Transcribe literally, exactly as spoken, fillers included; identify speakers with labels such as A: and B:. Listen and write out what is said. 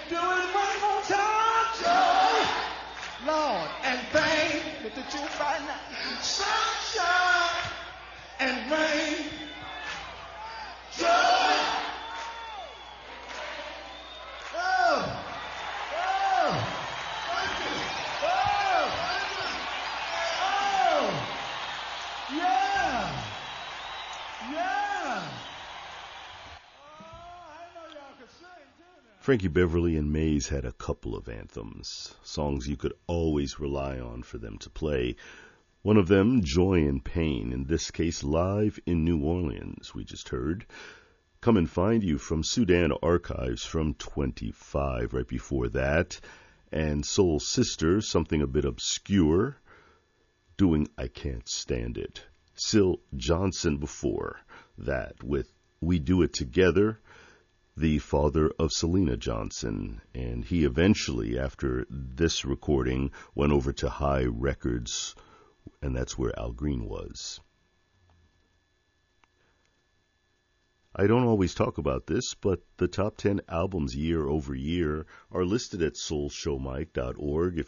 A: Do it one more time, joy. Lord, and pain. Look at you right now. Sunshine and rain. Joy. Oh. Oh. Thank you. Oh. Oh. Yeah. Yeah. Oh, I know y'all can sing too now.
B: Frankie Beverly and Mays had a couple of anthems, songs you could always rely on for them to play. One of them, Joy and Pain, in this case live in New Orleans, we just heard. Come and Find You from Sudan Archives from twenty-five, right before that. And Soul Sister, something a bit obscure, doing I Can't Stand It. Syl Johnson before that with We Do It Together, the father of Selena Johnson. And he eventually, after this recording, went over to High Records, and that's where Al Green was. I don't always talk about this, but the top ten albums year over year are listed at soul show mike dot org. If